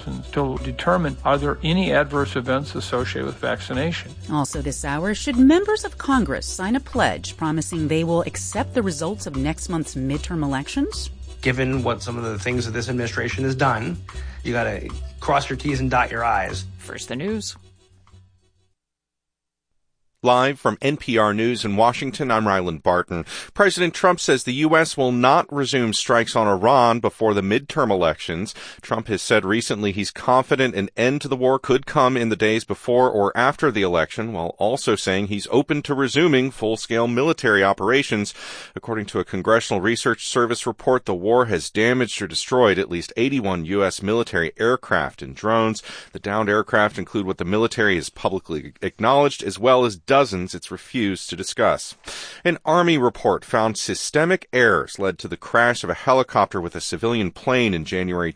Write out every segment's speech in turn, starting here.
thousands to determine are there any adverse events associated with vaccination. Also this hour, should members of Congress sign a pledge promising they will accept the results of next month's midterm elections? Given what some of the things that this administration has done, you got to cross your T's and dot your I's. First, the news. Live from NPR News in Washington, I'm Ryland Barton. President Trump says the U.S. will not resume strikes on Iran before the midterm elections. Trump has said recently he's confident an end to the war could come in the days before or after the election, while also saying he's open to resuming full-scale military operations. According to a Congressional Research Service report, the war has damaged or destroyed at least 81 U.S. military aircraft and drones. The downed aircraft include what the military has publicly acknowledged, as well as dozens it's refused to discuss. An Army report found systemic errors led to the crash of a helicopter with a civilian plane in January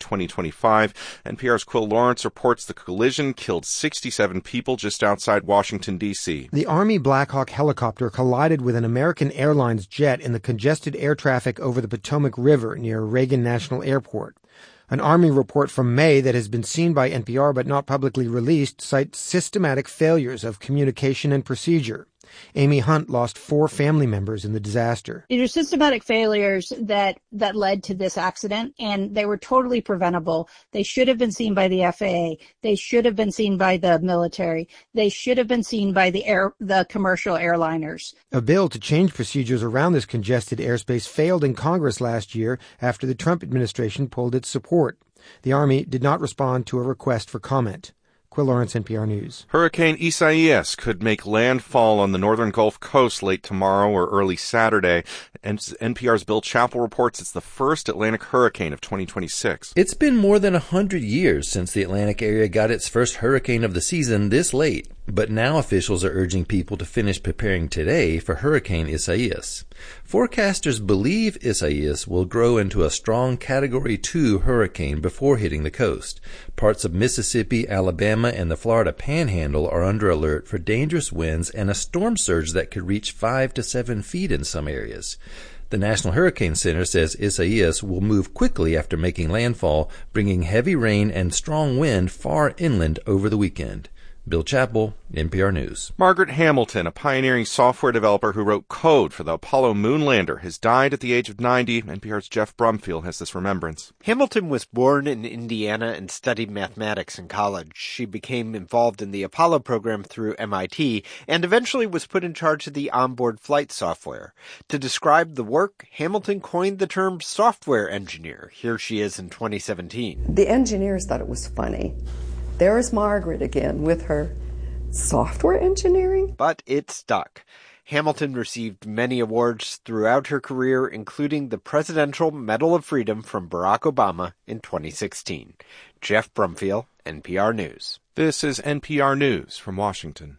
2025. NPR's Quill Lawrence reports the collision killed 67 people just outside Washington, D.C. The Army Black Hawk helicopter collided with an American Airlines jet in the congested air traffic over the Potomac River near Reagan National Airport. An Army report from May that has been seen by NPR but not publicly released cites systematic failures of communication and procedure. Amy Hunt lost 4 family members in the disaster. These are systematic failures that led to this accident, and they were totally preventable. They should have been seen by the FAA. They should have been seen by the military. They should have been seen by the commercial airliners. A bill to change procedures around this congested airspace failed in Congress last year after the Trump administration pulled its support. The Army did not respond to a request for comment. Quill Lawrence, NPR News. Hurricane Isaias could make landfall on the northern Gulf Coast late tomorrow or early Saturday. And NPR's Bill Chappell reports it's the first Atlantic hurricane of 2026. It's been more than 100 years since the Atlantic area got its first hurricane of the season this late. But now officials are urging people to finish preparing today for Hurricane Isaias. Forecasters believe Isaias will grow into a strong Category 2 hurricane before hitting the coast. Parts of Mississippi, Alabama, and the Florida Panhandle are under alert for dangerous winds and a storm surge that could reach 5 to 7 feet in some areas. The National Hurricane Center says Isaias will move quickly after making landfall, bringing heavy rain and strong wind far inland over the weekend. Bill Chappell, NPR News. Margaret Hamilton, a pioneering software developer who wrote code for the Apollo moon lander, has died at the age of 90. NPR's Jeff Brumfield has this remembrance. Hamilton was born in Indiana and studied mathematics in college. She became involved in the Apollo program through MIT and eventually was put in charge of the onboard flight software. To describe the work, Hamilton coined the term software engineer. Here she is in 2017. The engineers thought it was funny. There's Margaret again with her software engineering. But it stuck. Hamilton received many awards throughout her career, including the Presidential Medal of Freedom from Barack Obama in 2016. Jeff Brumfield, NPR News. This is NPR News from Washington.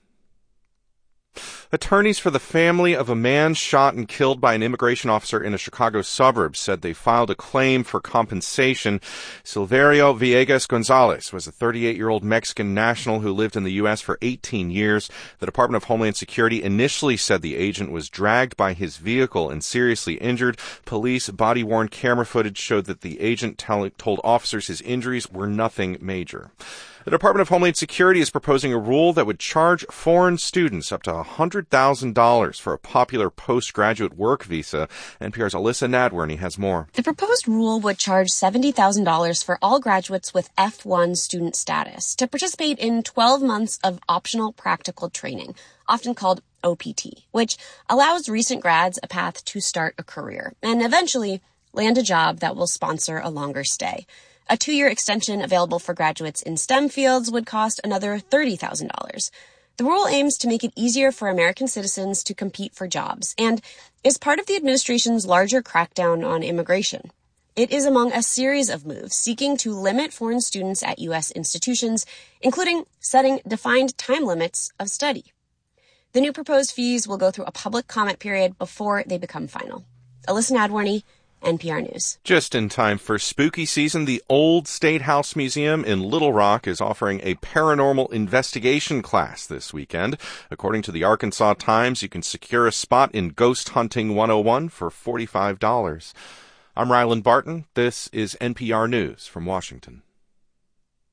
Attorneys for the family of a man shot and killed by an immigration officer in a Chicago suburb said they filed a claim for compensation. Silverio Villegas Gonzalez was a 38-year-old Mexican national who lived in the U.S. for 18 years. The Department of Homeland Security initially said the agent was dragged by his vehicle and seriously injured. Police body-worn camera footage showed that the agent told officers his injuries were nothing major. The Department of Homeland Security is proposing a rule that would charge foreign students up to $100,000 for a popular postgraduate work visa. NPR's Alyssa Nadworny has more. The proposed rule would charge $70,000 for all graduates with F1 student status to participate in 12 months of optional practical training, often called OPT, which allows recent grads a path to start a career and eventually land a job that will sponsor a longer stay. A 2-year extension available for graduates in STEM fields would cost another $30,000. The rule aims to make it easier for American citizens to compete for jobs and is part of the administration's larger crackdown on immigration. It is among a series of moves seeking to limit foreign students at U.S. institutions, including setting defined time limits of study. The new proposed fees will go through a public comment period before they become final. Alyssa Nadworny, NPR News. Just in time for spooky season, the Old State House Museum in Little Rock is offering a paranormal investigation class this weekend. According to the Arkansas Times, you can secure a spot in Ghost Hunting 101 for $45. I'm Ryland Barton. This is NPR News from Washington.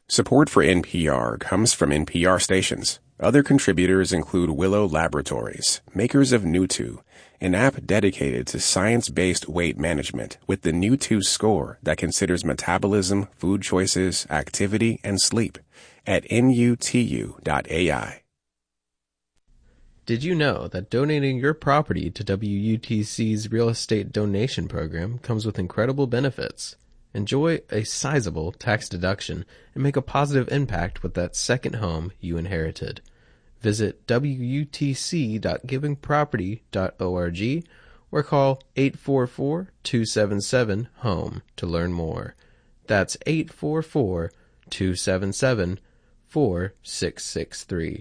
Support for NPR comes from NPR stations. Other contributors include Willow Laboratories, makers of Newtwo, an app dedicated to science-based weight management with the Newtwo score that considers metabolism, food choices, activity, and sleep at nutu.ai. Did you know that donating your property to WUTC's real estate donation program comes with incredible benefits? Enjoy a sizable tax deduction and make a positive impact with that second home you inherited. Visit wutc.givingproperty.org or call 844-277-HOME to learn more. That's 844-277-4663.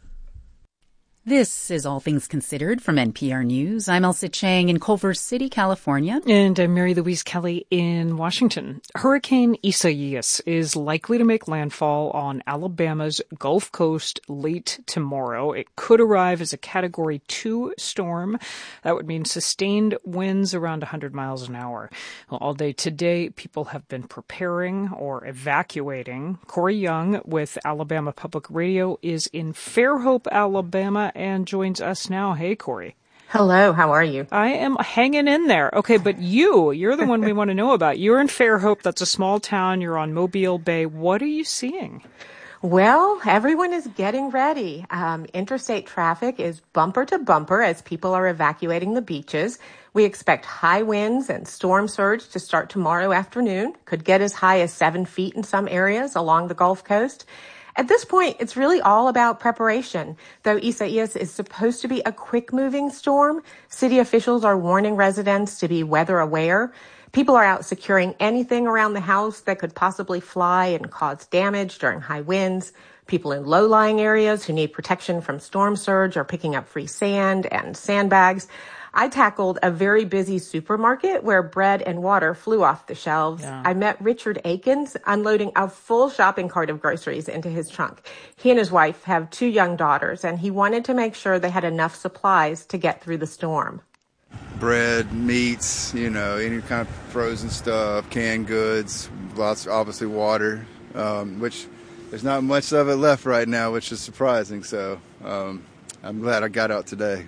This is All Things Considered from NPR News. I'm Elsa Chang in Culver City, California. And I'm Mary Louise Kelly in Washington. Hurricane Isaias is likely to make landfall on Alabama's Gulf Coast late tomorrow. It could arrive as a Category 2 storm. That would mean sustained winds around 100 miles an hour. Well, all day today, people have been preparing or evacuating. Corey Young with Alabama Public Radio is in Fairhope, Alabama, and joins us now. Hey, Corey. Hello, how are you? I am hanging in there. Okay, but you're the one we want to know about. You're in Fairhope. That's a small town. You're on Mobile Bay. What are you seeing? Well, everyone is getting ready. Interstate traffic is bumper to bumper as people are evacuating the beaches. We expect high winds and storm surge to start tomorrow afternoon. Could get as high as 7 feet in some areas along the Gulf Coast. At this point, it's really all about preparation. Though Isaias is supposed to be a quick-moving storm, city officials are warning residents to be weather aware. People are out securing anything around the house that could possibly fly and cause damage during high winds. People in low-lying areas who need protection from storm surge are picking up free sand and sandbags. I tackled a very busy supermarket where bread and water flew off the shelves. Yeah. I met Richard Akins unloading a full shopping cart of groceries into his trunk. He and his wife have 2 young daughters, and he wanted to make sure they had enough supplies to get through the storm. Bread, meats, any kind of frozen stuff, canned goods, lots, obviously water, which there's not much of it left right now, which is surprising. So I'm glad I got out today.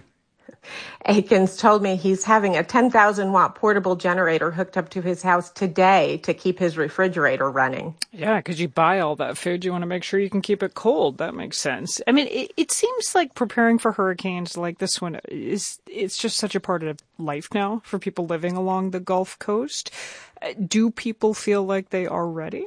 Akins told me he's having a 10,000-watt portable generator hooked up to his house today to keep his refrigerator running. Yeah, because you buy all that food, you want to make sure you can keep it cold. That makes sense. I mean, it seems like preparing for hurricanes like this one it's just such a part of life now for people living along the Gulf Coast. Do people feel like they are ready?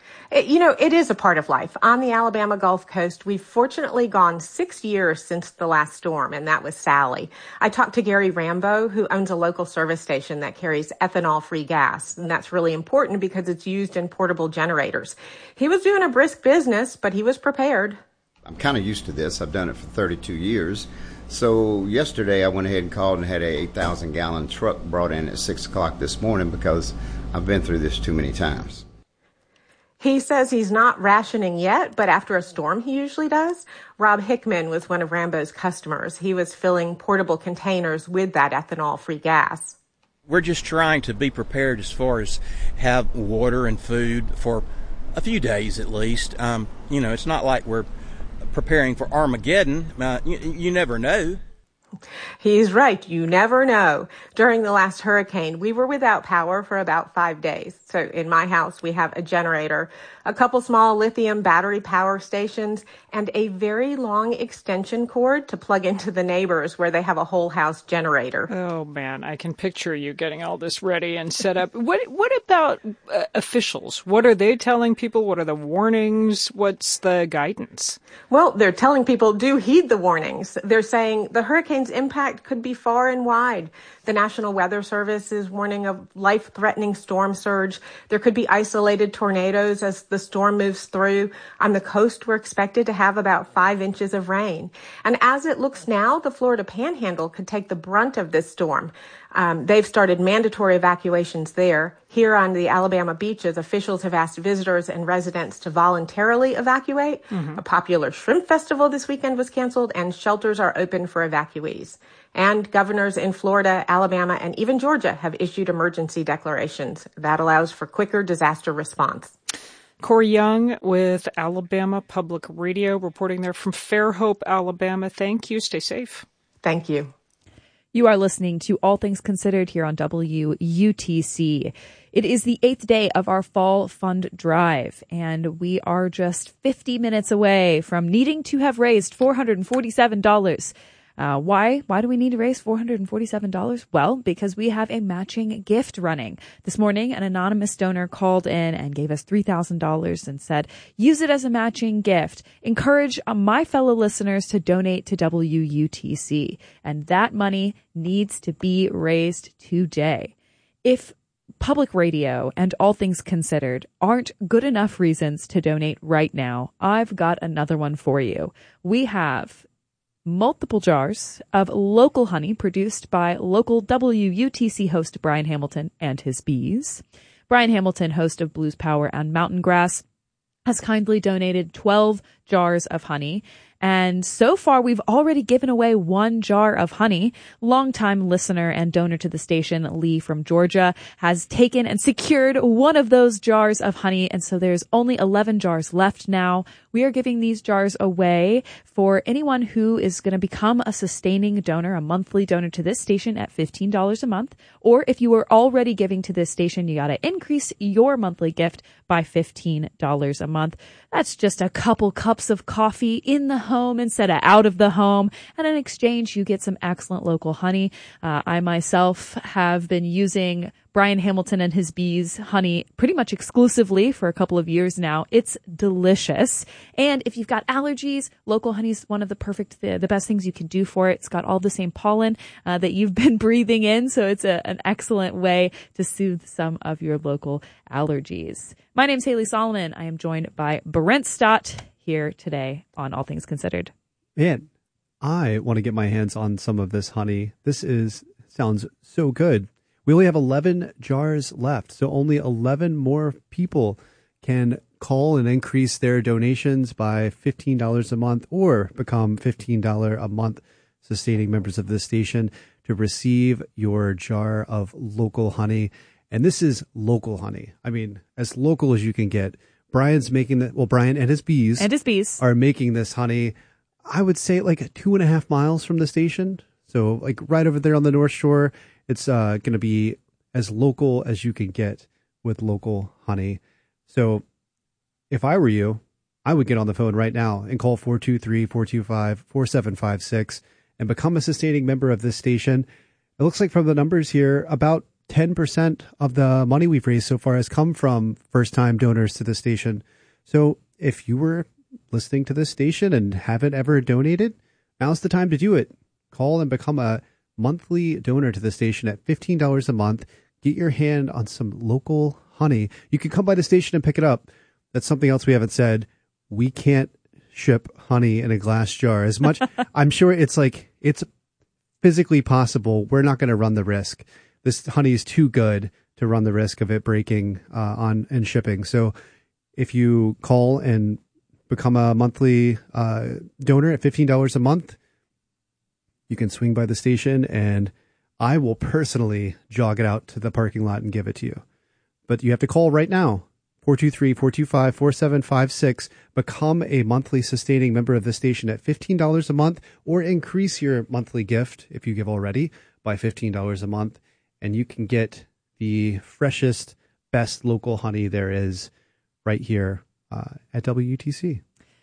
It is a part of life. On the Alabama Gulf Coast, we've fortunately gone 6 years since the last storm, and that was Sally. I talked to Gary Rambo, who owns a local service station that carries ethanol-free gas, and that's really important because it's used in portable generators. He was doing a brisk business, but he was prepared. I'm kind of used to this. I've done it for 32 years. So yesterday I went ahead and called and had a 8,000-gallon truck brought in at 6 o'clock this morning because I've been through this too many times. He says he's not rationing yet, but after a storm he usually does. Rob Hickman was one of Rambo's customers. He was filling portable containers with that ethanol-free gas. We're just trying to be prepared as far as have water and food for a few days at least. It's not like we're preparing for Armageddon. You never know. He's right. You never know. During the last hurricane, we were without power for about 5 days. So in my house, we have a generator, a couple small lithium battery power stations, and a very long extension cord to plug into the neighbors where they have a whole house generator. Oh, man, I can picture you getting all this ready and set up. What about officials? What are they telling people? What are the warnings? What's the guidance? Well, they're telling people do heed the warnings. They're saying the hurricane's impact could be far and wide. The National Weather Service is warning of life-threatening storm surge. There could be isolated tornadoes as the storm moves through. On the coast, we're expected to have about 5 inches of rain. And as it looks now, the Florida Panhandle could take the brunt of this storm. They've started mandatory evacuations there. Here on the Alabama beaches, officials have asked visitors and residents to voluntarily evacuate. Mm-hmm. A popular shrimp festival this weekend was canceled, and shelters are open for evacuees. And governors in Florida, Alabama, and even Georgia have issued emergency declarations. That allows for quicker disaster response. Corey Young with Alabama Public Radio reporting there from Fairhope, Alabama. Thank you. Stay safe. Thank you. You are listening to All Things Considered here on WUTC. It is the 8th day of our Fall Fund Drive, and we are just 50 minutes away from needing to have raised $447. Why do we need to raise $447? Well, because we have a matching gift running. This morning, an anonymous donor called in and gave us $3,000 and said, use it as a matching gift. Encourage my fellow listeners to donate to WUTC. And that money needs to be raised today. If public radio and All Things Considered aren't good enough reasons to donate right now, I've got another one for you. We have multiple jars of local honey produced by local WUTC host Brian Hamilton and his bees. Brian Hamilton, host of Blues Power and Mountain Grass, has kindly donated 12 jars of honey. And so far, we've already given away 1 jar of honey. Longtime listener and donor to the station, Lee from Georgia, has taken and secured one of those jars of honey. And so there's only 11 jars left now. We are giving these jars away for anyone who is going to become a sustaining donor, a monthly donor to this station at $15 a month. Or if you were already giving to this station, you got to increase your monthly gift by $15 a month. That's just a couple cups of coffee in the home instead of out of the home. And in exchange, you get some excellent local honey. I myself have been using Brian Hamilton and his bees honey pretty much exclusively for a couple of years now. It's delicious. And if you've got allergies, local honey is one of the best things you can do for it. It's got all the same pollen that you've been breathing in. So it's an excellent way to soothe some of your local allergies. My name's Haley Solomon. I am joined by Brent Stott here today on All Things Considered. Man, I want to get my hands on some of this honey. Sounds so good. We only have 11 jars left, so only 11 more people can call and increase their donations by $15 a month or become $15 a month sustaining members of this station to receive your jar of local honey. And this is local honey. I mean, as local as you can get. Brian's making Brian and his bees are making this honey, I would say like 2.5 miles from the station. So like right over there on the North Shore. It's going to be as local as you can get with local honey. So if I were you, I would get on the phone right now and call 423-425-4756 and become a sustaining member of this station. It looks like from the numbers here, about 10% of the money we've raised so far has come from first-time donors to the station. So if you were listening to this station and haven't ever donated, now's the time to do it. Call and become a monthly donor to the station at $15 a month. Get your hand on some local honey. You can come by the station and pick it up. That's something else we haven't said. We can't ship honey in a glass jar as much. I'm sure it's physically possible. We're not going to run the risk. This honey is too good to run the risk of it breaking and shipping. So if you call and become a monthly donor at $15 a month, you can swing by the station and I will personally jog it out to the parking lot and give it to you. But you have to call right now, 423-425-4756. Become a monthly sustaining member of the station at $15 a month or increase your monthly gift, if you give already, by $15 a month. And you can get the freshest, best local honey there is right here at WUTC.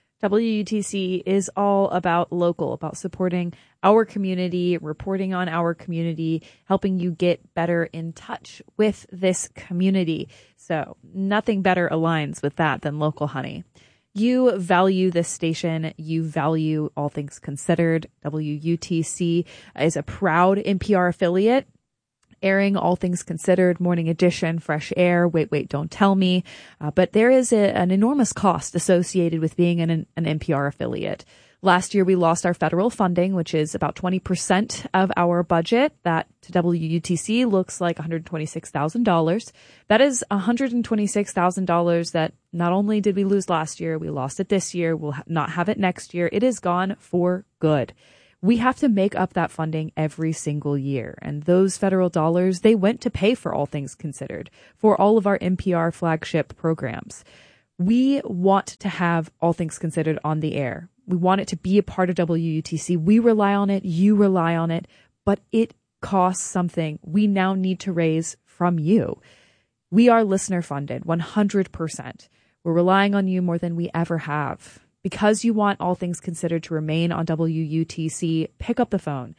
WUTC is all about local, about supporting our community, reporting on our community, helping you get better in touch with this community. So nothing better aligns with that than local honey. You value this station. You value All Things Considered. WUTC is a proud NPR affiliate, airing All Things Considered, Morning Edition, Fresh Air, Wait, Don't Tell Me. But there is an enormous cost associated with being an NPR affiliate. Last year, we lost our federal funding, which is about 20% of our budget. That to WUTC looks like $126,000. That is $126,000 that not only did we lose last year, we lost it this year. We'll not have it next year. It is gone for good. We have to make up that funding every single year. And those federal dollars, they went to pay for All Things Considered, for all of our NPR flagship programs. We want to have All Things Considered on the air. We want it to be a part of WUTC. We rely on it. You rely on it. But it costs something we now need to raise from you. We are listener funded 100%. We're relying on you more than we ever have. Because you want All Things Considered to remain on WUTC, pick up the phone,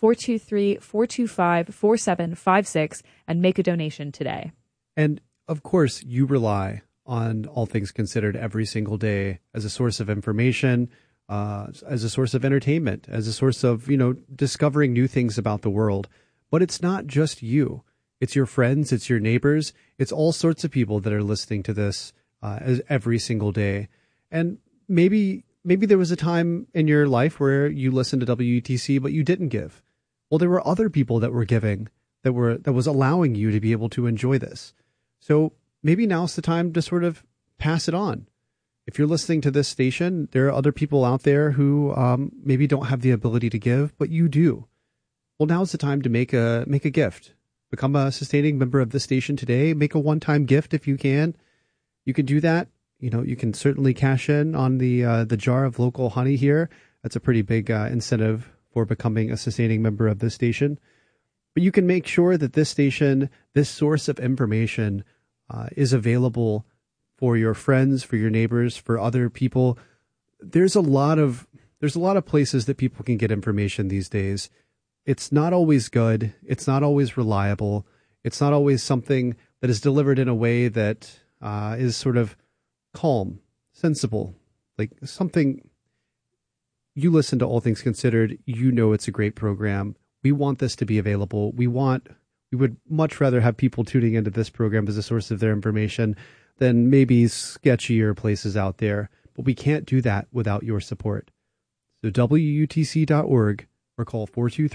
423-425-4756, and make a donation today. And of course, you rely on All Things Considered every single day as a source of information, as a source of entertainment, as a source of, discovering new things about the world. But it's not just you. It's your friends, it's your neighbors, it's all sorts of people that are listening to this every single day. And maybe there was a time in your life where you listened to WUTC, but you didn't give. Well, there were other people that were giving, that was allowing you to be able to enjoy this. So maybe now's the time to sort of pass it on. If you're listening to this station, there are other people out there who maybe don't have the ability to give, but you do. Well, now's the time to make a gift. Become a sustaining member of the station today. Make a one-time gift if you can. You can do that. You can certainly cash in on the jar of local honey here. That's a pretty big incentive for becoming a sustaining member of this station. But you can make sure that this station, this source of information, is available for your friends, for your neighbors, for other people. There's a lot of places that people can get information these days. It's not always good. It's not always reliable. It's not always something that is delivered in a way that is sort of calm, sensible, like something. You listen to All Things Considered, it's a great program. We want this to be available. We would much rather have people tuning into this program as a source of their information than maybe sketchier places out there. But we can't do that without your support. So WUTC.org or call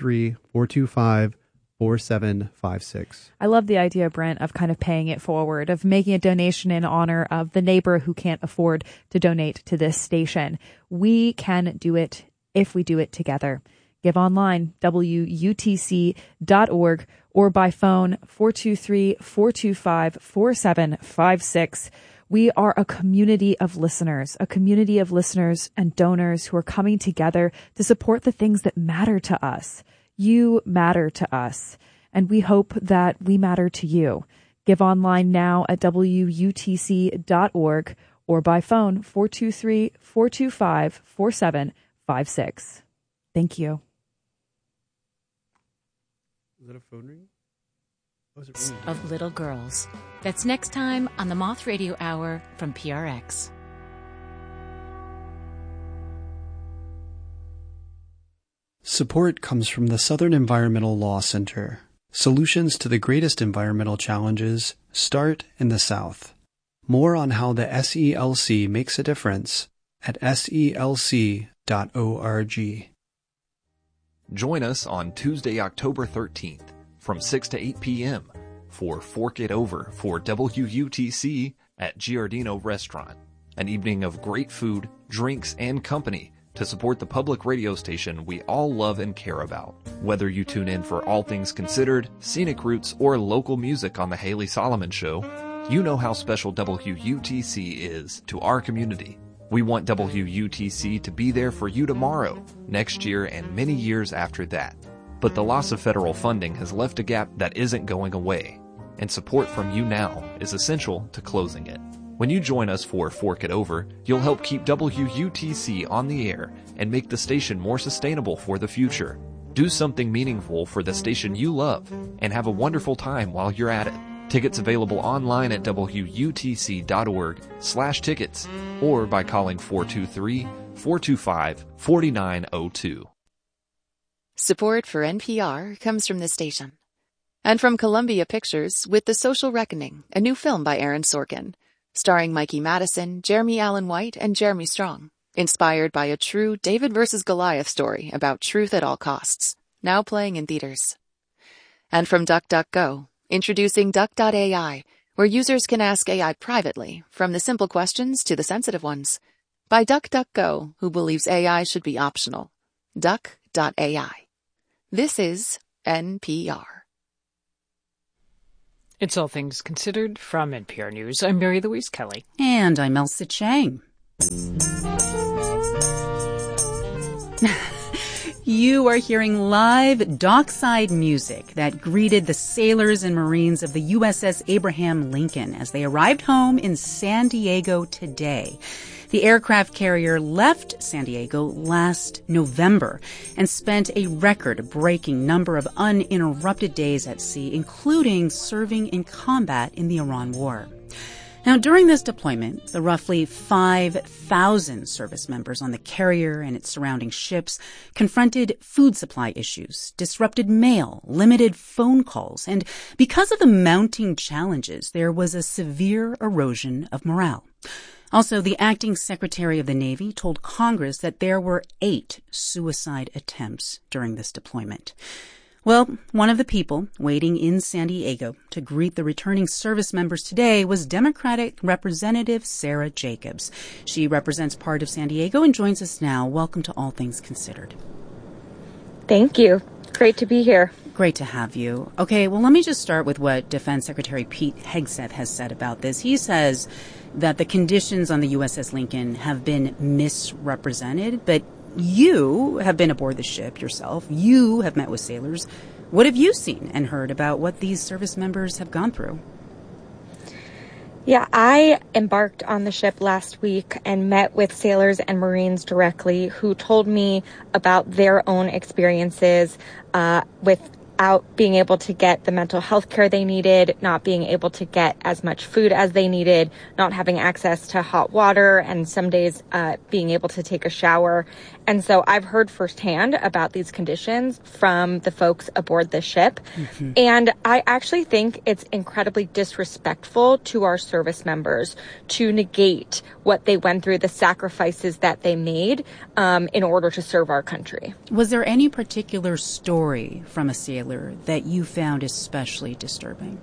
423-425-4756. I love the idea, Brent, of kind of paying it forward, of making a donation in honor of the neighbor who can't afford to donate to this station. We can do it if we do it together. Give online, WUTC.org, or by phone, 423-425-4756. We are a community of listeners and donors who are coming together to support the things that matter to us. You matter to us, and we hope that we matter to you. Give online now at WUTC.org or by phone, 423-425-4756. Thank you. Is that a phone ring? Of Little Girls. That's next time on the Moth Radio Hour from PRX. Support comes from the Southern Environmental Law Center. Solutions to the greatest environmental challenges start in the South. More on how the SELC makes a difference at selc.org. Join us on Tuesday, October 13th from 6 to 8 p.m. for Fork It Over for WUTC at Giardino Restaurant, an evening of great food, drinks, and company to support the public radio station we all love and care about. Whether you tune in for All Things Considered, Scenic Roots, or local music on The Haley Solomon Show, you know how special WUTC is to our community. We want WUTC to be there for you tomorrow, next year, and many years after that. But the loss of federal funding has left a gap that isn't going away, and support from you now is essential to closing it. When you join us for Fork It Over, you'll help keep WUTC on the air and make the station more sustainable for the future. Do something meaningful for the station you love and have a wonderful time while you're at it. Tickets available online at WUTC.org/tickets or by calling 423-425-4902. Support for NPR comes from this station. And from Columbia Pictures with The Social Reckoning, a new film by Aaron Sorkin, starring Mikey Madison, Jeremy Allen White, and Jeremy Strong. Inspired by a true David versus Goliath story about truth at all costs. Now playing in theaters. And from DuckDuckGo, introducing Duck.ai, where users can ask AI privately, from the simple questions to the sensitive ones. By DuckDuckGo, who believes AI should be optional. Duck.ai. This is NPR. It's All Things Considered from NPR News. I'm Mary Louise Kelly. And I'm Elsa Chang. You are hearing live dockside music that greeted the sailors and Marines of the USS Abraham Lincoln as they arrived home in San Diego today. The aircraft carrier left San Diego last November and spent a record-breaking number of uninterrupted days at sea, including serving in combat in the Iran War. Now, during this deployment, the roughly 5,000 service members on the carrier and its surrounding ships confronted food supply issues, disrupted mail, limited phone calls, and because of the mounting challenges, there was a severe erosion of morale. Also, the acting Secretary of the Navy told Congress that there were 8 suicide attempts during this deployment. Well, one of the people waiting in San Diego to greet the returning service members today was Democratic Representative Sarah Jacobs. She represents part of San Diego and joins us now. Welcome to All Things Considered. Thank you. Great to be here. Great to have you. Okay, well, let me just start with what Defense Secretary Pete Hegseth has said about this. He says that the conditions on the USS Lincoln have been misrepresented, but you have been aboard the ship yourself. You have met with sailors. What have you seen and heard about what these service members have gone through? Yeah, I embarked on the ship last week and met with sailors and Marines directly who told me about their own experiences without being able to get the mental health care they needed, not being able to get as much food as they needed, not having access to hot water, and some days being able to take a shower. And so I've heard firsthand about these conditions from the folks aboard the ship. Mm-hmm. And I actually think it's incredibly disrespectful to our service members to negate what they went through, the sacrifices that they made in order to serve our country. Was there any particular story from a sailor that you found especially disturbing?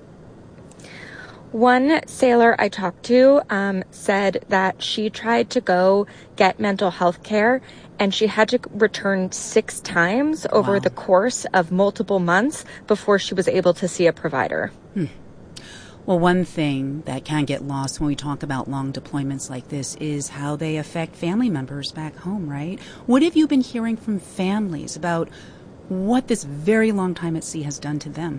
One sailor I talked to said that she tried to go get mental health care and she had to return 6 times over the course of multiple months before she was able to see a provider. Well, one thing that can get lost when we talk about long deployments like this is how they affect family members back home, right? What have you been hearing from families about what this very long time at sea has done to them?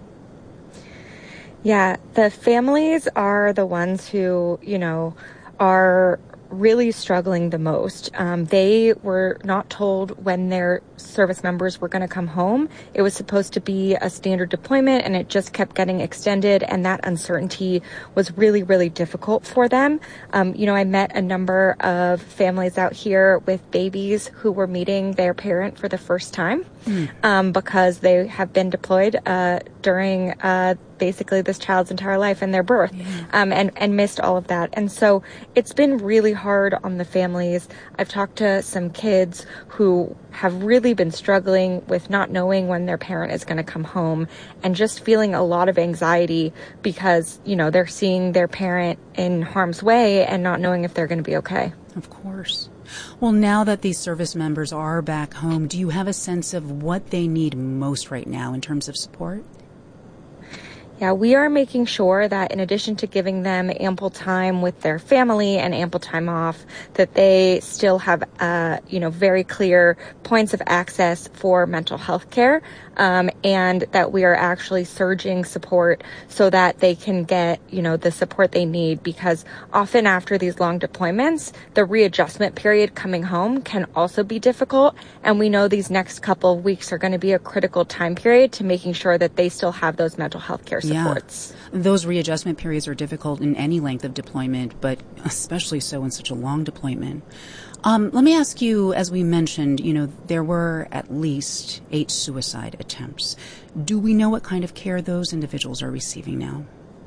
Yeah, the families are the ones who, are really struggling the most. They were not told when their service members were going to come home. It was supposed to be a standard deployment and it just kept getting extended, and that uncertainty was really, really difficult for them. I met a number of families out here with babies who were meeting their parent for the first time because they have been deployed during basically this child's entire life and their birth, and missed all of that. And so it's been really hard on the families. I've talked to some kids who have really been struggling with not knowing when their parent is going to come home and just feeling a lot of anxiety because, they're seeing their parent in harm's way and not knowing if they're going to be okay. Of course. Well, now that these service members are back home, do you have a sense of what they need most right now in terms of support? Yeah, we are making sure that in addition to giving them ample time with their family and ample time off, that they still have, very clear points of access for mental health care, and that we are actually surging support so that they can get, the support they need, because often after these long deployments, the readjustment period coming home can also be difficult. And we know these next couple of weeks are going to be a critical time period to making sure that they still have those mental health care supports. Yeah. Those readjustment periods are difficult in any length of deployment, but especially so in such a long deployment. Let me ask you, as we mentioned, there were at least 8 suicide attempts. Do we know what kind of care those individuals are receiving now?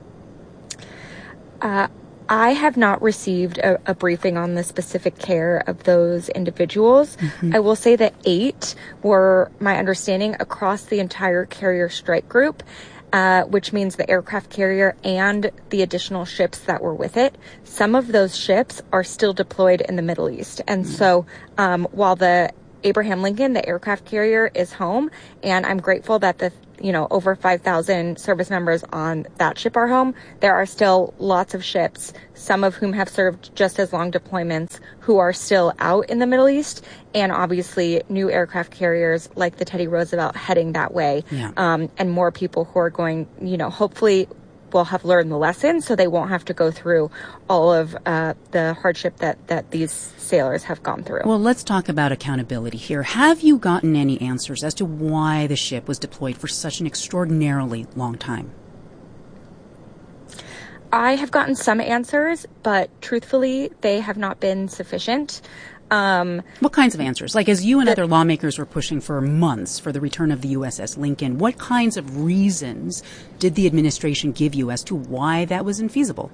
I have not received a briefing on the specific care of those individuals. Mm-hmm. I will say that 8 were, my understanding, across the entire carrier strike group, which means the aircraft carrier and the additional ships that were with it. Some of those ships are still deployed in the Middle East. And so while the Abraham Lincoln, the aircraft carrier, is home, and I'm grateful that the over 5,000 service members on that ship are home, there are still lots of ships, some of whom have served just as long deployments, who are still out in the Middle East, and obviously new aircraft carriers like the Teddy Roosevelt heading that way, and more people who are going, hopefully will have learned the lesson so they won't have to go through all of the hardship that these sailors have gone through. Well, let's talk about accountability here. Have you gotten any answers as to why the ship was deployed for such an extraordinarily long time? I have gotten some answers, but truthfully, they have not been sufficient. What kinds of answers? Like, as you and other lawmakers were pushing for months for the return of the USS Lincoln, what kinds of reasons did the administration give you as to why that was infeasible?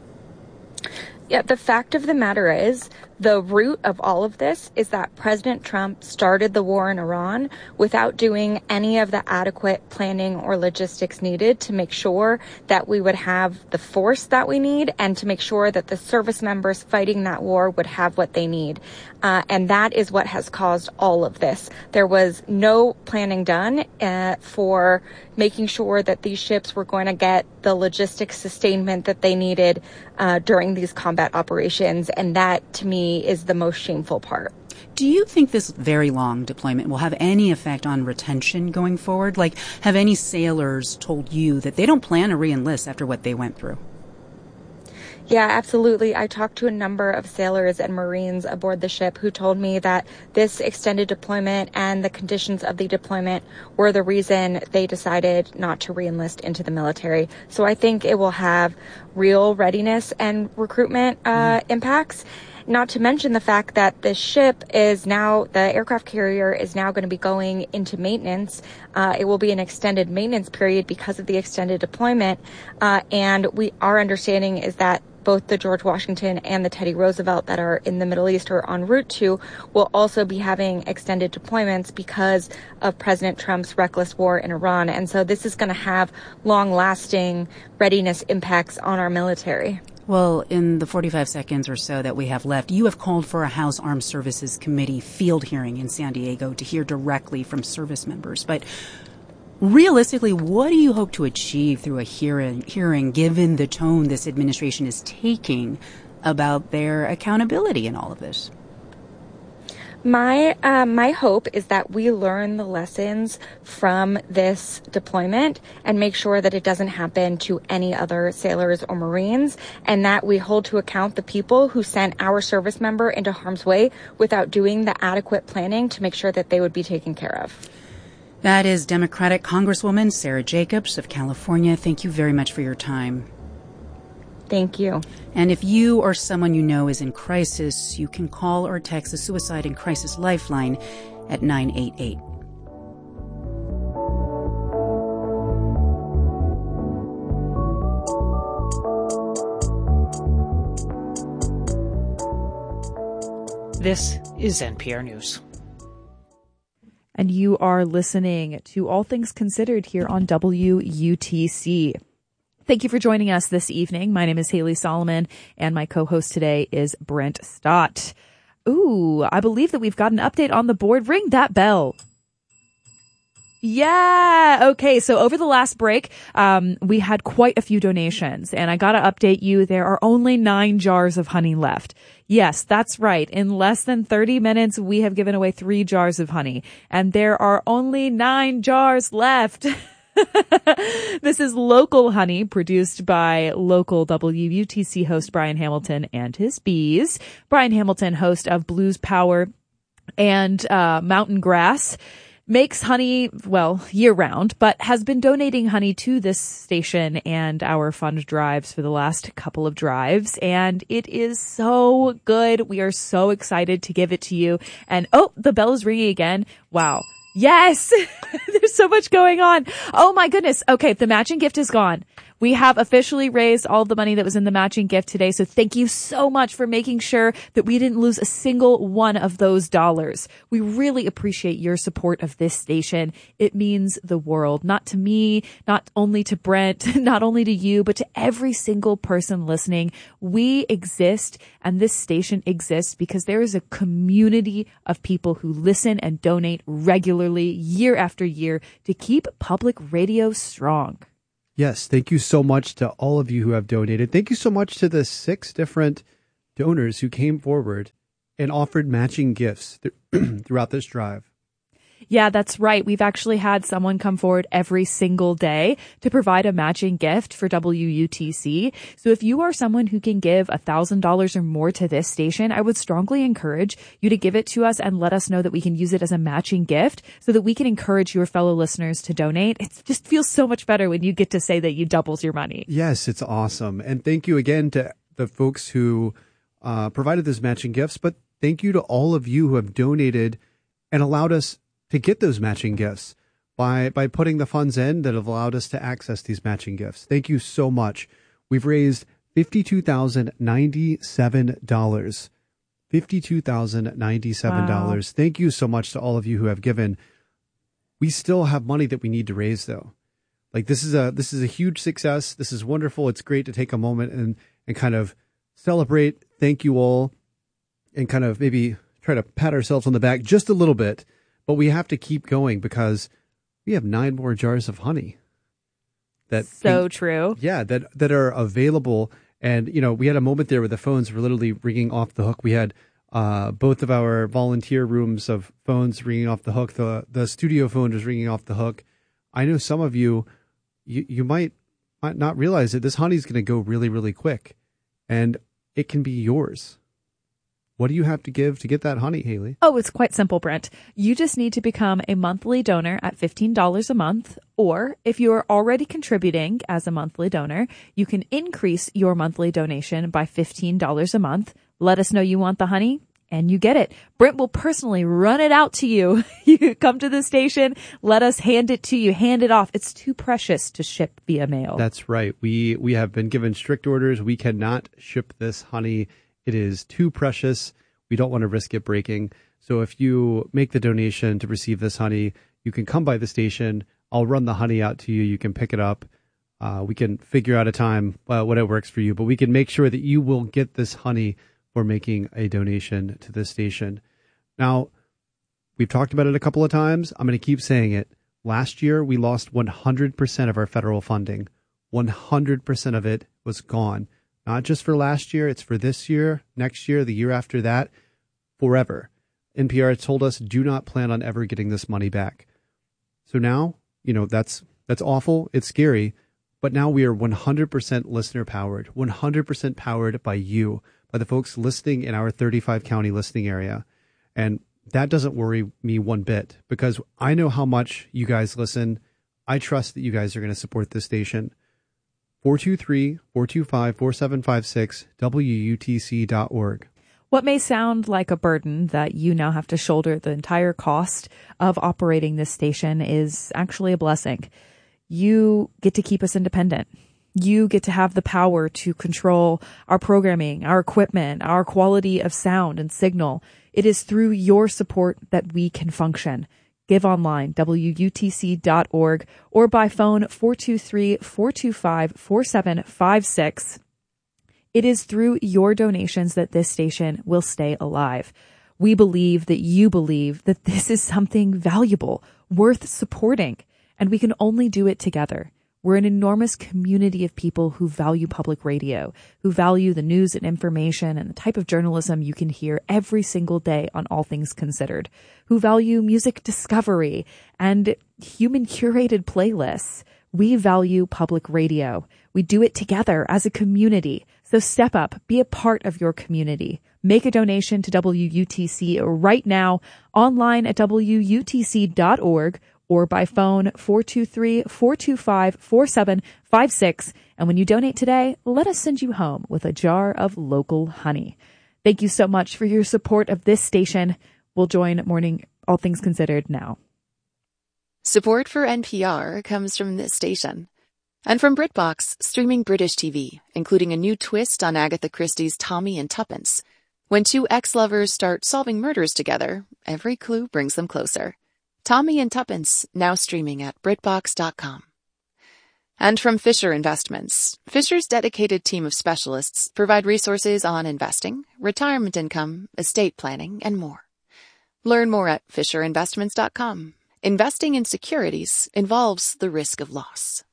Yeah, the fact of the matter is, the root of all of this is that President Trump started the war in Iran without doing any of the adequate planning or logistics needed to make sure that we would have the force that we need and to make sure that the service members fighting that war would have what they need. And that is what has caused all of this. There was no planning done for making sure that these ships were going to get the logistics sustainment that they needed during these combat operations. And that, to me, is the most shameful part. Do you think this very long deployment will have any effect on retention going forward? Like, have any sailors told you that they don't plan to re-enlist after what they went through? Yeah, absolutely. I talked to a number of sailors and Marines aboard the ship who told me that this extended deployment and the conditions of the deployment were the reason they decided not to re-enlist into the military. So I think it will have real readiness and recruitment impacts. Not to mention the fact that the ship is now, the aircraft carrier is now going to be going into maintenance. It will be an extended maintenance period because of the extended deployment. And our understanding is that both the George Washington and the Teddy Roosevelt that are in the Middle East or en route to will also be having extended deployments because of President Trump's reckless war in Iran. And so this is going to have long-lasting readiness impacts on our military. Well, in the 45 seconds or so that we have left, you have called for a House Armed Services Committee field hearing in San Diego to hear directly from service members. But realistically, what do you hope to achieve through a hearing given the tone this administration is taking about their accountability in all of this? My hope is that we learn the lessons from this deployment and make sure that it doesn't happen to any other sailors or Marines, and that we hold to account the people who sent our service member into harm's way without doing the adequate planning to make sure that they would be taken care of. That is Democratic Congresswoman Sarah Jacobs of California. Thank you very much for your time. Thank you. And if you or someone you know is in crisis, you can call or text the Suicide and Crisis Lifeline at 988. This is NPR News. And you are listening to All Things Considered here on WUTC. Thank you for joining us this evening. My name is Haley Solomon, and my co-host today is Brent Stott. Ooh, I believe that we've got an update on the board. Ring that bell. Yeah. Okay. So over the last break, we had quite a few donations, and I got to update you. There are only 9 jars of honey left. Yes, that's right. In less than 30 minutes, we have given away 3 jars of honey, and there are only 9 jars left. This is local honey produced by local WUTC host Brian Hamilton and his bees. Brian Hamilton, host of Blues Power and Mountain Grass, makes honey, well, year-round, but has been donating honey to this station and our fund drives for the last couple of drives, and it is so good. We are so excited to give it to you. And, oh, the bell is ringing again. Wow. Yes! There's so much going on. Oh, my goodness. Okay, the matching gift is gone. We have officially raised all the money that was in the matching gift today. So thank you so much for making sure that we didn't lose a single one of those dollars. We really appreciate your support of this station. It means the world, not to me, not only to Brent, not only to you, but to every single person listening. We exist, and this station exists because there is a community of people who listen and donate regularly year after year to keep public radio strong. Yes, thank you so much to all of you who have donated. Thank you so much to the 6 different donors who came forward and offered matching gifts throughout this drive. Yeah, that's right. We've actually had someone come forward every single day to provide a matching gift for WUTC. So if you are someone who can give $1,000 or more to this station, I would strongly encourage you to give it to us and let us know that we can use it as a matching gift so that we can encourage your fellow listeners to donate. It just feels so much better when you get to say that you doubled your money. Yes, it's awesome. And thank you again to the folks who provided those matching gifts. But thank you to all of you who have donated and allowed us to get those matching gifts by putting the funds in that have allowed us to access these matching gifts. Thank you so much. We've raised $52,097. $52,097. Wow. Thank you so much to all of you who have given. We still have money that we need to raise, though. Like, this is a huge success. This is wonderful. It's great to take a moment and kind of celebrate. Thank you all, and kind of maybe try to pat ourselves on the back just a little bit. But we have to keep going because we have 9 more jars of honey. True. Yeah, that are available. And, we had a moment there where the phones were literally ringing off the hook. We had both of our volunteer rooms of phones ringing off the hook. The studio phone was ringing off the hook. I know some of you might not realize that this honey is going to go really, really quick. And it can be yours. What do you have to give to get that honey, Haley? Oh, it's quite simple, Brent. You just need to become a monthly donor at $15 a month. Or if you are already contributing as a monthly donor, you can increase your monthly donation by $15 a month. Let us know you want the honey, and you get it. Brent will personally run it out to you. You come to the station, let us hand it to you, hand it off. It's too precious to ship via mail. That's right. We have been given strict orders. We cannot ship this honey. It is too precious. We don't want to risk it breaking. So if you make the donation to receive this honey, you can come by the station. I'll run the honey out to you. You can pick it up. We can figure out a time when it works for you, but we can make sure that you will get this honey for making a donation to this station. Now, we've talked about it a couple of times. I'm going to keep saying it. Last year, we lost 100% of our federal funding. 100% of it was gone. Not just for last year, it's for this year, next year, the year after that, forever. NPR has told us, do not plan on ever getting this money back. So now, that's awful. It's scary. But now we are 100% listener powered, 100% powered by you, by the folks listening in our 35 county listening area. And that doesn't worry me one bit because I know how much you guys listen. I trust that you guys are going to support this station. 423-425-4756, WUTC.org. What may sound like a burden that you now have to shoulder the entire cost of operating this station is actually a blessing. You get to keep us independent. You get to have the power to control our programming, our equipment, our quality of sound and signal. It is through your support that we can function. Give online, WUTC.org, or by phone 423-425-4756. It is through your donations that this station will stay alive. We believe that you believe that this is something valuable, worth supporting, and we can only do it together. We're an enormous community of people who value public radio, who value the news and information and the type of journalism you can hear every single day on All Things Considered, who value music discovery and human curated playlists. We value public radio. We do it together as a community. So step up, be a part of your community. Make a donation to WUTC right now, online at WUTC.org, or by phone 423-425-4756. And when you donate today, let us send you home with a jar of local honey. Thank you so much for your support of this station. We'll join Morning All Things Considered now. Support for NPR comes from this station And from BritBox, streaming British TV, including a new twist on Agatha Christie's Tommy and Tuppence. When two ex-lovers start solving murders together, every clue brings them closer. Tommy and Tuppence, now streaming at BritBox.com. And from Fisher Investments, Fisher's dedicated team of specialists provide resources on investing, retirement income, estate planning, and more. Learn more at FisherInvestments.com. Investing in securities involves the risk of loss.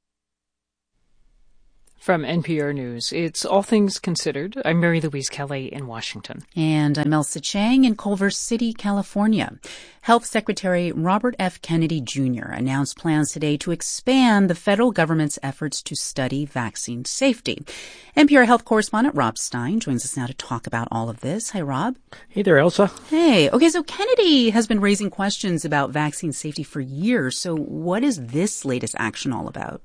From NPR News, it's All Things Considered. I'm Mary Louise Kelly in Washington. And I'm Elsa Chang in Culver City, California. Health Secretary Robert F. Kennedy Jr. announced plans today to expand the federal government's efforts to study vaccine safety. NPR health correspondent Rob Stein joins us now to talk about all of this. Hi, Rob. Hey there, Elsa. Hey. Okay, so Kennedy has been raising questions about vaccine safety for years. So what is this latest action all about?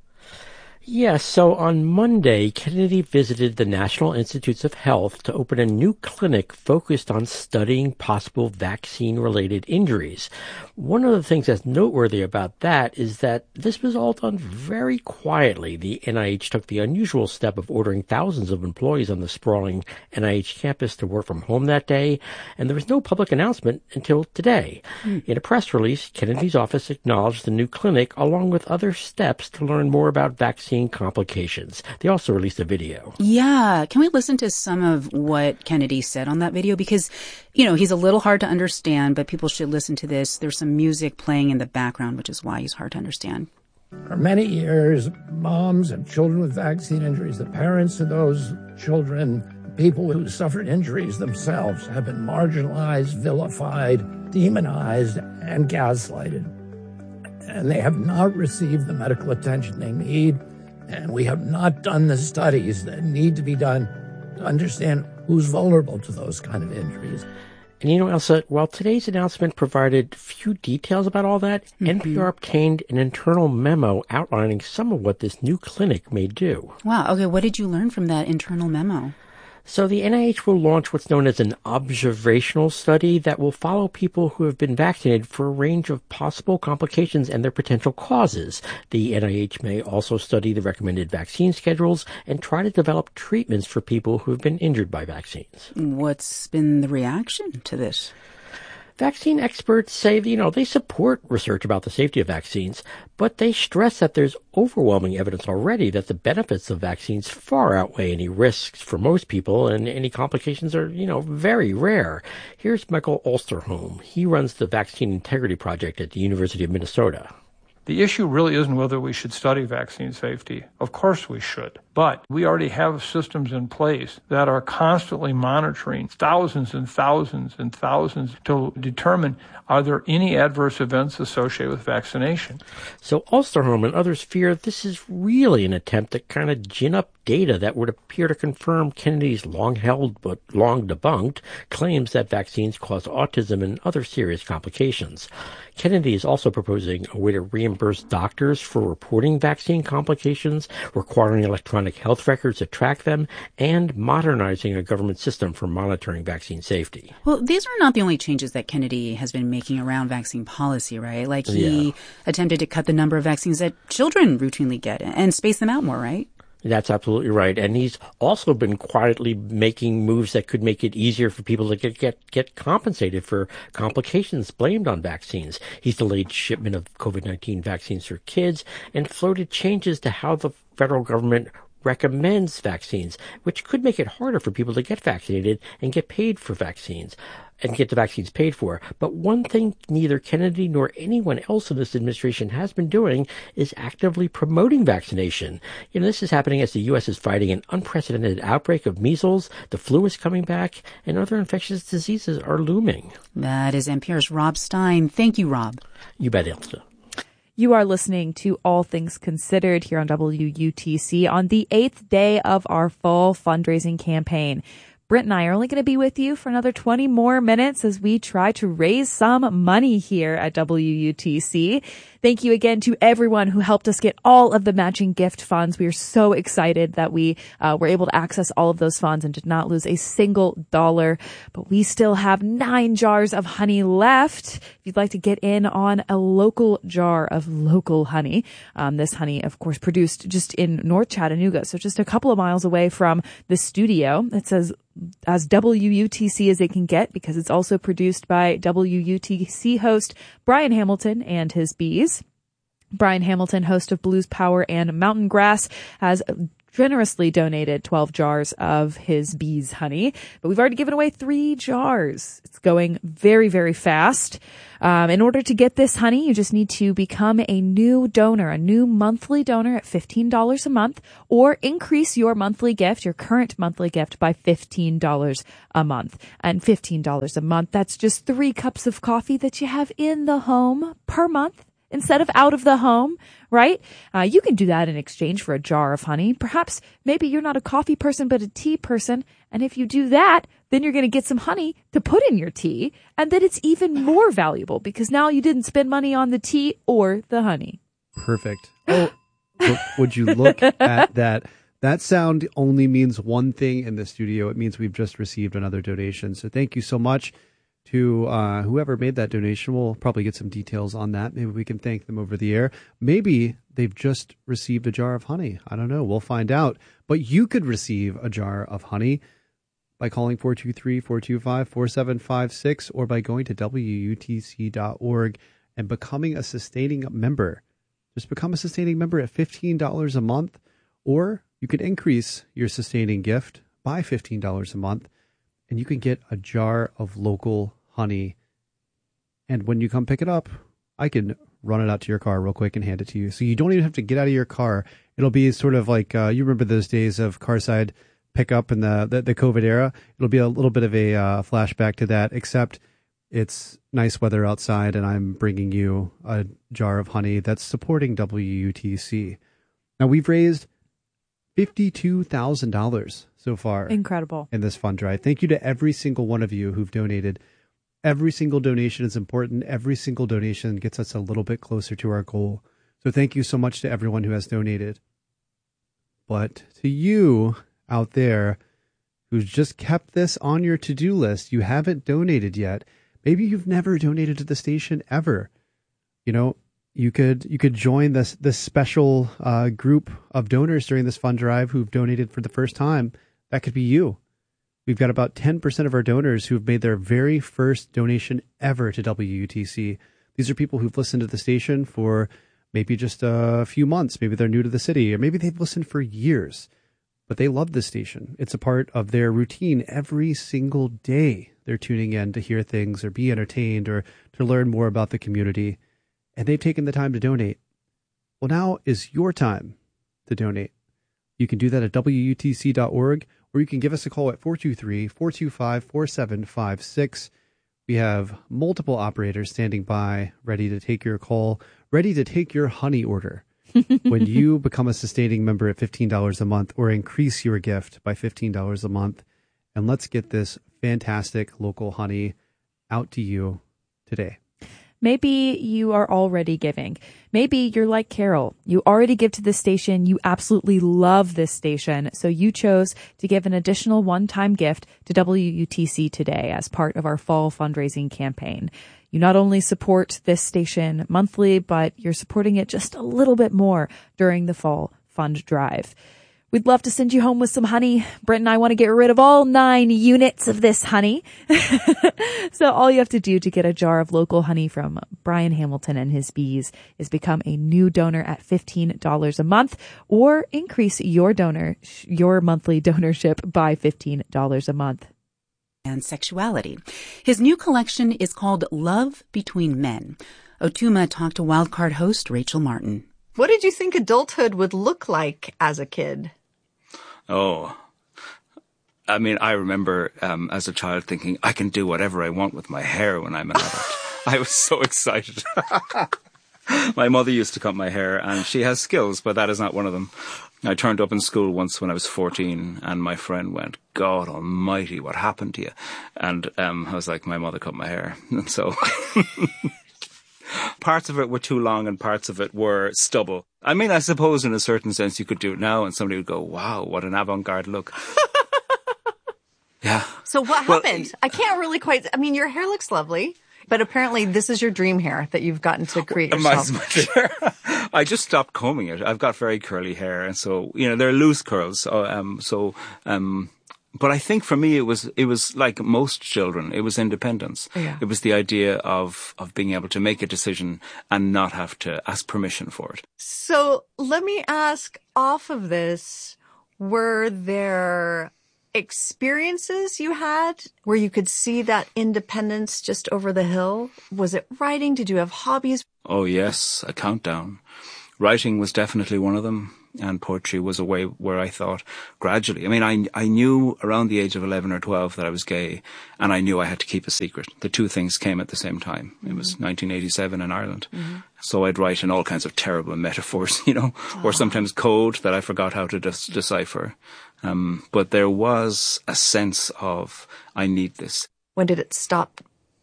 Yes, so on Monday, Kennedy visited the National Institutes of Health to open a new clinic focused on studying possible vaccine-related injuries. One of the things that's noteworthy about that is that this was all done very quietly. The NIH took the unusual step of ordering thousands of employees on the sprawling NIH campus to work from home that day, and there was no public announcement until today. In a press release, Kennedy's office acknowledged the new clinic along with other steps to learn more about vaccine complications. They also released a video. Yeah. Can we listen to some of what Kennedy said on that video? Because, you know, he's a little hard to understand, but people should listen to this. There's some music playing in the background, which is why he's hard to understand. For many years, moms and children with vaccine injuries, the parents of those children, people who suffered injuries themselves, have been marginalized, vilified, demonized, and gaslighted. And they have not received the medical attention they need. And we have not done the studies that need to be done to understand who's vulnerable to those kind of injuries. And you know, Elsa, while today's announcement provided few details about all that, NPR obtained an internal memo outlining some of what this new clinic may do. Wow. Okay, what did you learn from that internal memo? So the NIH will launch what's known as an observational study that will follow people who have been vaccinated for a range of possible complications and their potential causes. The NIH may also study the recommended vaccine schedules and try to develop treatments for people who have been injured by vaccines. What's been the reaction to this? Vaccine experts say, they support research about the safety of vaccines, but they stress that there's overwhelming evidence already that the benefits of vaccines far outweigh any risks for most people, and any complications are, very rare. Here's Michael Osterholm. He runs the Vaccine Integrity Project at the University of Minnesota. The issue really isn't whether we should study vaccine safety. Of course we should. But we already have systems in place that are constantly monitoring thousands and thousands and thousands to determine, are there any adverse events associated with vaccination? So Osterholm and others fear this is really an attempt to kind of gin up data that would appear to confirm Kennedy's long-held but long debunked claims that vaccines cause autism and other serious complications. Kennedy is also proposing a way to reimburse doctors for reporting vaccine complications, requiring electronic health records to track them, and modernizing a government system for monitoring vaccine safety. Well, these are not the only changes that Kennedy has been making around vaccine policy, right? Like he attempted to cut the number of vaccines that children routinely get and space them out more, right? That's absolutely right. And he's also been quietly making moves that could make it easier for people to get compensated for complications blamed on vaccines. He's delayed shipment of COVID-19 vaccines for kids and floated changes to how the federal government recommends vaccines, which could make it harder for people to get vaccinated and get paid for vaccines and get the vaccines paid for. But one thing neither Kennedy nor anyone else in this administration has been doing is actively promoting vaccination. This is happening as the U.S. is fighting an unprecedented outbreak of measles, the flu is coming back, and other infectious diseases are looming. That is NPR's Rob Stein. Thank you, Rob. You bet, Elsa. You are listening to All Things Considered here on WUTC on the 8th day of our fall fundraising campaign. Britt and I are only going to be with you for another 20 more minutes as we try to raise some money here at WUTC. Thank you again to everyone who helped us get all of the matching gift funds. We are so excited that we were able to access all of those funds and did not lose a single dollar. But we still have 9 jars of honey left. If you'd like to get in on a local jar of local honey, this honey, of course, produced just in North Chattanooga, so just a couple of miles away from the studio. It says as WUTC as it can get because it's also produced by WUTC host Brian Hamilton and his bees. Brian Hamilton, host of Blues Power and Mountain Grass, has generously donated 12 jars of his bees honey, but we've already given away 3 jars. It's going very, very fast. In order to get this honey, you just need to become a new donor, a new monthly donor at $15 a month, or increase your monthly gift, your current monthly gift, by $15 a month. And $15 a month, that's just 3 cups of coffee that you have in the home per month instead of out of the home, right? You can do that in exchange for a jar of honey. Perhaps maybe you're not a coffee person, but a tea person. And if you do that, then you're going to get some honey to put in your tea. And then it's even more valuable because now you didn't spend money on the tea or the honey. Perfect. Oh, would you look at that? That sound only means one thing in the studio. It means we've just received another donation. So thank you so much to whoever made that donation. We'll probably get some details on that. Maybe we can thank them over the air. Maybe they've just received a jar of honey. I don't know. We'll find out. But you could receive a jar of honey by calling 423-425-4756 or by going to WUTC.org and becoming a sustaining member. Just become a sustaining member at $15 a month, or you could increase your sustaining gift by $15 a month, and you can get a jar of local honey. And when you come pick it up, I can run it out to your car real quick and hand it to you. So you don't even have to get out of your car. It'll be sort of like, you remember those days of carside pickup in the COVID era. It'll be a little bit of a flashback to that, except it's nice weather outside and I'm bringing you a jar of honey that's supporting WUTC. Now, we've raised $52,000 so far. Incredible. In this fund drive. Thank you to every single one of you who've donated. Every single donation is important. Every single donation gets us a little bit closer to our goal. So thank you so much to everyone who has donated. But to you out there who's just kept this on your to-do list, you haven't donated yet. Maybe you've never donated to the station ever. You know, you could join this special group of donors during this fund drive who've donated for the first time. That could be you. We've got about 10% of our donors who've made their very first donation ever to WUTC. These are people who've listened to the station for maybe just a few months. Maybe they're new to the city, or maybe they've listened for years, but they love the station. It's a part of their routine every single day. They're tuning in to hear things or be entertained or to learn more about the community. And they've taken the time to donate. Well, now is your time to donate. You can do that at WUTC.org, or you can give us a call at 423-425-4756. We have multiple operators standing by, ready to take your call, ready to take your honey order. When you become a sustaining member at $15 a month or increase your gift by $15 a month. And let's get this fantastic local honey out to you today. Maybe you are already giving. Maybe you're like Carol. You already give to this station. You absolutely love this station. So you chose to give an additional one-time gift to WUTC today as part of our fall fundraising campaign. You not only support this station monthly, but you're supporting it just a little bit more during the fall fund drive. We'd love to send you home with some honey. Brent and I want to get rid of all 9 units of this honey. So all you have to do to get a jar of local honey from Brian Hamilton and his bees is become a new donor at $15 a month, or increase your monthly donorship by $15 a month. And sexuality. His new collection is called Love Between Men. Otuma talked to Wildcard host Rachel Martin. What did you think adulthood would look like as a kid? Oh, I mean, I remember as a child thinking, I can do whatever I want with my hair when I'm an adult. I was so excited. My mother used to cut my hair, and she has skills, but that is not one of them. I turned up in school once when I was 14, and my friend went, "God almighty, what happened to you?" And I was like, my mother cut my hair. And so parts of it were too long and parts of it were stubble. I mean, I suppose in a certain sense you could do it now and somebody would go, "Wow, what an avant-garde look." Yeah. So what happened? I can't really quite... I mean, your hair looks lovely, but apparently this is your dream hair that you've gotten to create yourself. I just stopped combing it. I've got very curly hair, and so, they're loose curls. But I think for me it was like most children. It was independence. Yeah. It was the idea of being able to make a decision and not have to ask permission for it. So let me ask, off of this, were there experiences you had where you could see that independence just over the hill? Was it writing? Did you have hobbies? Oh yes, a countdown. Writing was definitely one of them, and poetry was a way where I thought gradually. I mean, I knew around the age of 11 or 12 that I was gay, and I knew I had to keep a secret. The two things came at the same time. It was 1987 in Ireland. Mm-hmm. So I'd write in all kinds of terrible metaphors, or sometimes code that I forgot how to decipher. But there was a sense of, I need this. When did it stop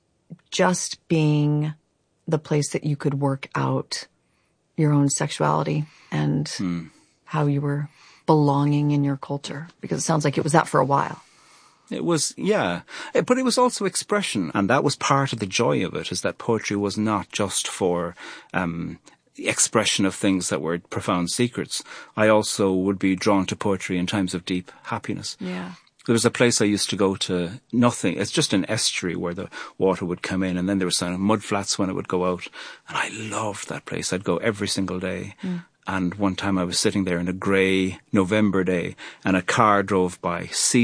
just being the place that you could work out your own sexuality and how you were belonging in your culture? Because it sounds like it was that for a while. It was, yeah. But it was also expression. And that was part of the joy of it, is that poetry was not just for expression of things that were profound secrets. I also would be drawn to poetry in times of deep happiness. Yeah. There was a place I used to go to, nothing. It's just an estuary where the water would come in, and then there was some mud flats when it would go out. And I loved that place. I'd go every single day. Mm. And one time I was sitting there in a grey November day, and a car drove by.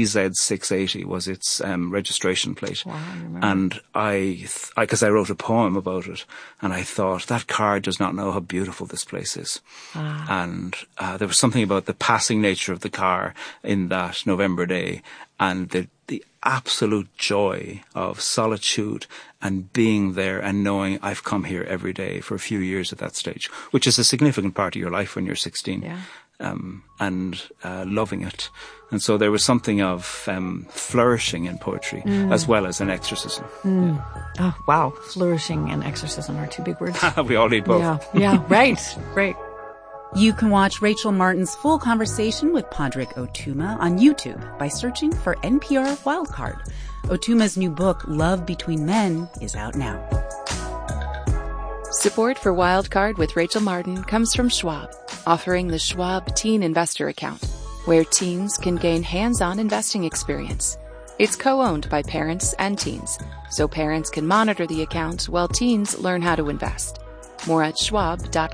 CZ680 was its registration plate. Wow, I remember. And because I wrote a poem about it, and I thought, that car does not know how beautiful this place is. Ah. And there was something about the passing nature of the car in that November day, and the absolute joy of solitude and being there and knowing I've come here every day for a few years at that stage, which is a significant part of your life when you're 16. Yeah. And loving it. And so there was something of flourishing in poetry as well as an exorcism. Mm. Yeah. Oh, wow. Flourishing and exorcism are two big words. We all need both. Yeah. Right. You can watch Rachel Martin's full conversation with Padraig Otuma on YouTube by searching for NPR Wildcard. Otuma's new book, Love Between Men, is out now. Support for Wildcard with Rachel Martin comes from Schwab, offering the Schwab Teen Investor Account, where teens can gain hands-on investing experience. It's co-owned by parents and teens, so parents can monitor the account while teens learn how to invest. More at schwab.com/teens.